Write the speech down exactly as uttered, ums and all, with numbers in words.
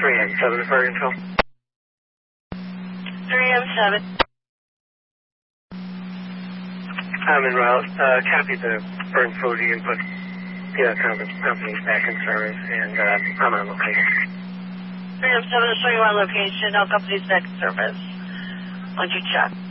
three M seven, Bergenfield. three M seven. I'm en route. Uh, copy the Bergenfield input. Yeah, company, company's back in service, and uh, I'm on location. three M seven is showing you on location. All companies back in service. Once you check.